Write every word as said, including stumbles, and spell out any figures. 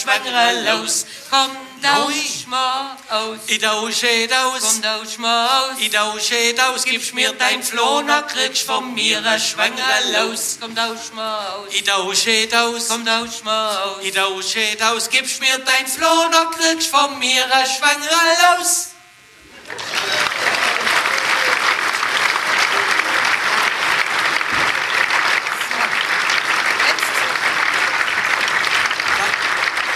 schwangere los. Komm, tausch mal aus. Ich tausche aus. Komm, tausch mal aus. Ich tausche aus. Gibst mir dein Floh, dann kriegst von mir ein schwangere los. Komm, tausch mal aus. Ich tausche aus. Komm, tausch mal aus. Ich tausche aus. Gibst mir dein Floh, dann kriegst von mir ein schwangere los.